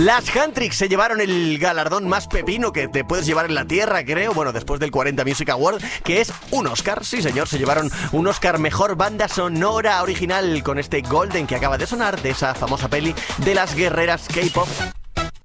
Las Huntrix se llevaron el galardón más pepino que te puedes llevar en la tierra, creo. Bueno, después del 40 Music Award, que es un Oscar. Sí, señor, se llevaron un Oscar Mejor Banda Sonora Original con este Golden que acaba de sonar de esa famosa peli de las guerreras K-pop.